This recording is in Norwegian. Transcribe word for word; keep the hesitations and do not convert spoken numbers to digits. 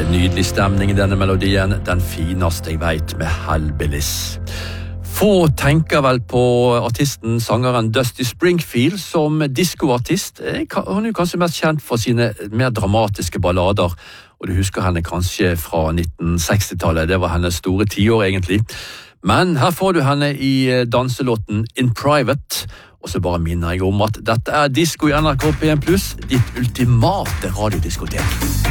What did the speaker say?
nydelig stemning i denne melodien, den fineste jeg vet med Hellbillies. Få tenker vel på artisten, sangeren Dusty Springfield som diskoartist. Hun er kanskje mest kjent for sine mer dramatiske ballader, og du husker henne kanskje fra nitten seksti-tallet, det var hennes store tiår egentlig. Men her får du henne i danselåten In Private, og så bare minner jeg om at dette er Disko i N R K P en pluss, ditt ultimate radiodiskotek.